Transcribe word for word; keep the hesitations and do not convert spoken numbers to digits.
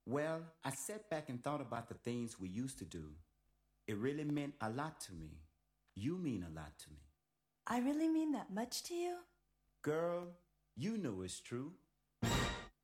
Well, I sat back and thought about the things we used to do. It really meant a lot to me. You mean a lot to me. I really mean that much to you? Girl, you know it's true.